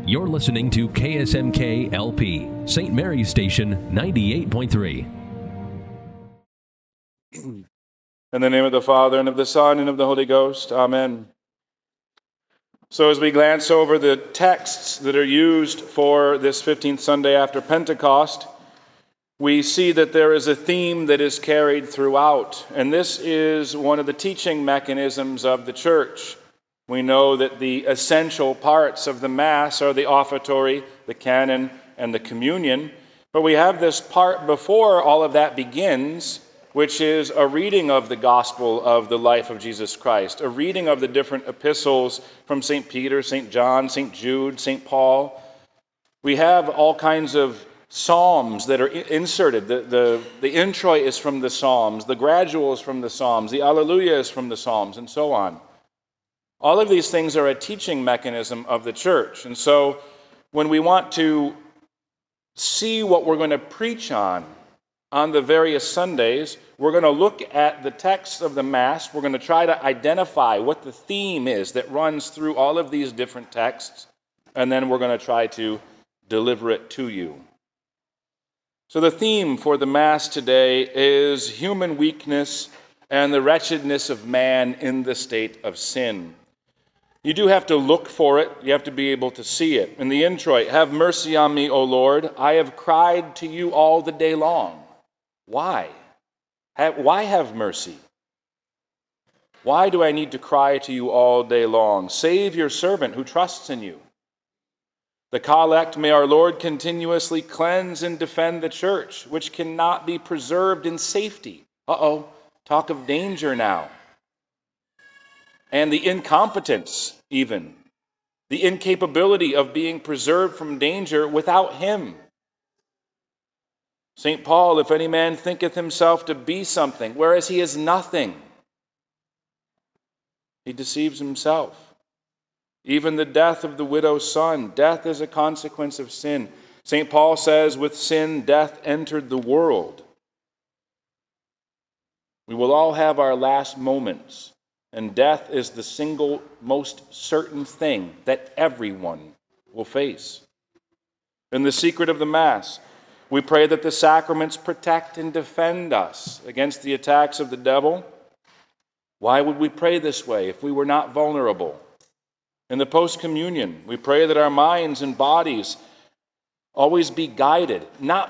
You're listening to KSMK LP, St. Mary's Station 98.3. In the name of the Father, and of the Son, and of the Holy Ghost. Amen. So as we glance over the texts that are used for this 15th Sunday after Pentecost, we see that there is a theme that is carried throughout, and this is one of the teaching mechanisms of the Church. We know that the essential parts of the Mass are the offertory, the canon, and the communion, but we have this part before all of that begins, which is a reading of the gospel of the life of Jesus Christ, a reading of the different epistles from St. Peter, St. John, St. Jude, St. Paul. We have all kinds of psalms that are inserted. The introit is from the Psalms, the gradual is from the Psalms, the Alleluia is from the Psalms, and so on. All of these things are a teaching mechanism of the Church. And so when we want to see what we're going to preach on the various Sundays, we're going to look at the text of the Mass. We're going to try to identify what the theme is that runs through all of these different texts, and then we're going to try to deliver it to you. So the theme for the Mass today is human weakness and the wretchedness of man in the state of sin. You do have to look for it. You have to be able to see it. In the introit, "Have mercy on me, O Lord. I have cried to you all the day long." Why? Why have mercy? Why do I need to cry to you all day long? Save your servant who trusts in you. The collect, "May our Lord continuously cleanse and defend the church, which cannot be preserved in safety." Talk of danger now. And the incompetence, even. The incapability of being preserved from danger without him. St. Paul, "If any man thinketh himself to be something, whereas he is nothing, he deceives himself." Even the death of the widow's son. Death is a consequence of sin. St. Paul says, "With sin, death entered the world." We will all have our last moments, and death is the single most certain thing that everyone will face. In the secret of the Mass, we pray that the sacraments protect and defend us against the attacks of the devil. Why would we pray this way if we were not vulnerable? In the post-communion, we pray that our minds and bodies always be guided, not